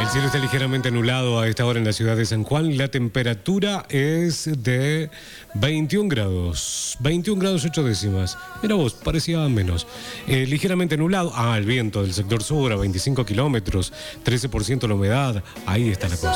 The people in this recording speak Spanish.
El cielo está ligeramente nublado a esta hora en la ciudad de San Juan. La temperatura es de 21 grados. 21 grados 8 décimas. Mira vos, parecía menos. Ligeramente nublado. El viento del sector sur a 25 kilómetros. 13% la humedad. Ahí está la cosa.